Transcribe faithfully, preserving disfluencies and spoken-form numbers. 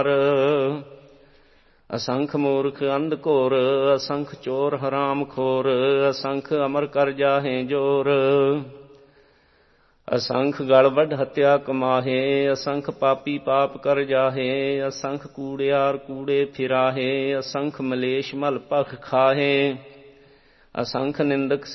ਅਸੰਖ ਮੂਰਖ ਅੰਧ ਘੋਰ, ਅਸੰਖ ਚੋਰ ਹਰਾਮ ਖੋਰ, ਅਸੰਖ ਅਮਰ ਕਰ ਜਾਹੇ ਜੋਰ। ਅਸੰਖ ਗਲ ਵੱਢ ਹੱਤਿਆ ਕਮਾਹੇ, ਅਸੰਖ ਪਾਪੀ ਪਾਪ ਕਰ ਜਾਹੇ, ਅਸੰਖ ਕੂੜਿਆਰ ਕੂੜੇ ਫਿਰਾਹੇ, ਅਸੰਖ ਮਲੇਸ਼ ਮਲ ਭਖ ਖਾਹੇ, ਅਸੰਖ ਨਿੰਦਕ